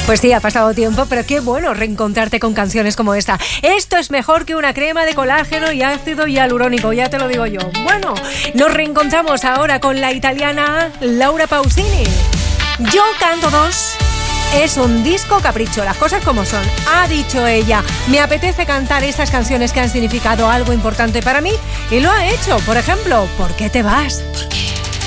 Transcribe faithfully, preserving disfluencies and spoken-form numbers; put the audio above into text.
Pues sí, ha pasado tiempo, pero qué bueno reencontrarte con canciones como esta. Esto es mejor que una crema de colágeno y ácido hialurónico, ya te lo digo yo. Bueno, nos reencontramos ahora con la italiana Laura Pausini. Yo canto dos. Es un disco capricho, las cosas como son. Ha dicho ella, me apetece cantar estas canciones que han significado algo importante para mí, y lo ha hecho. Por ejemplo, ¿Por qué te vas? ¿Por qué?